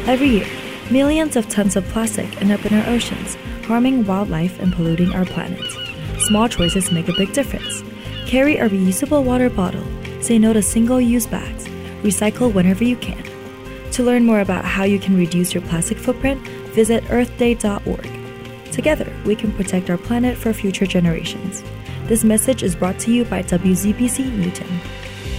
Every year, millions of tons of plastic end up in our oceans, harming wildlife and polluting our planet. Small choices make a big difference. Carry a reusable water bottle, say no to single-use bags, recycle whenever you can. To learn more about how you can reduce your plastic footprint, visit earthday.org. Together, we can protect our planet for future generations. This message is brought to you by WZBC Newton.